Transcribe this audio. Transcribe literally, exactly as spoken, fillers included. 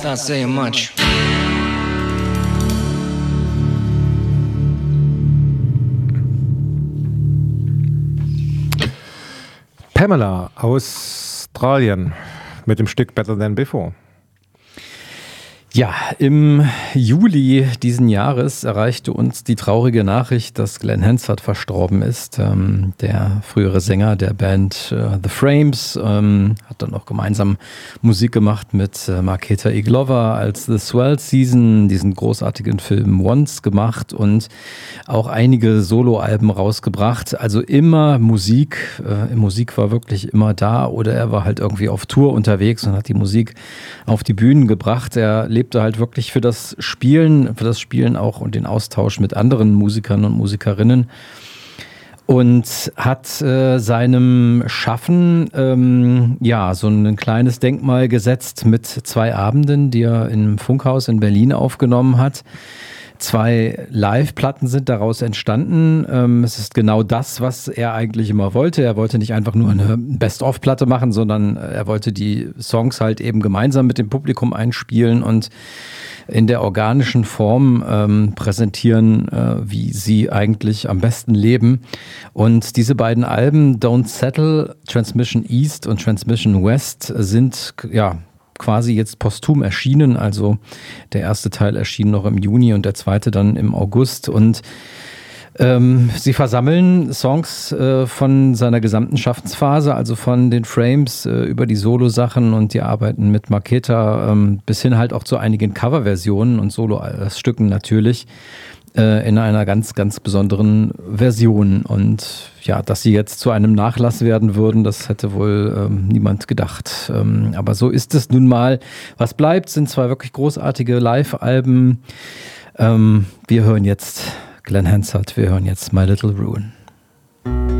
That's not saying much. Pamela aus Australien mit dem Stück Better Than Before. Ja, im Juli diesen Jahres erreichte uns die traurige Nachricht, dass Glenn Hansard verstorben ist. Ähm, der frühere Sänger der Band äh, The Frames ähm, hat dann auch gemeinsam Musik gemacht mit äh, Marketa E. Glover als The Swell Season, diesen großartigen Film Once gemacht und auch einige Soloalben rausgebracht. Also immer Musik. Äh, Musik war wirklich immer da oder er war halt irgendwie auf Tour unterwegs und hat die Musik auf die Bühnen gebracht. Er lebte halt wirklich für das Spielen, für das Spielen auch und den Austausch mit anderen Musikern und Musikerinnen und hat äh, seinem Schaffen ähm, ja so ein kleines Denkmal gesetzt mit zwei Abenden, die er im Funkhaus in Berlin aufgenommen hat. Zwei Live-Platten sind daraus entstanden. Ähm, es ist genau das, was er eigentlich immer wollte. Er wollte nicht einfach nur eine Best-of-Platte machen, sondern er wollte die Songs halt eben gemeinsam mit dem Publikum einspielen und in der organischen Form ähm, präsentieren, äh, wie sie eigentlich am besten leben. Und diese beiden Alben, Don't Settle, Transmission East und Transmission West, sind ja quasi jetzt posthum erschienen, also der erste Teil erschien noch im Juni und der zweite dann im August und ähm, sie versammeln Songs äh, von seiner gesamten Schaffensphase, also von den Frames äh, über die Solo-Sachen und die Arbeiten mit Marketa ähm, bis hin halt auch zu einigen Coverversionen und Solo-Stücken natürlich äh, in einer ganz, ganz besonderen Version. Und ja, dass sie jetzt zu einem Nachlass werden würden, das hätte wohl ähm, niemand gedacht. Ähm, aber so ist es nun mal. Was bleibt, sind zwei wirklich großartige Live-Alben. Ähm, wir hören jetzt Glenn Hansard, wir hören jetzt My Little Ruin.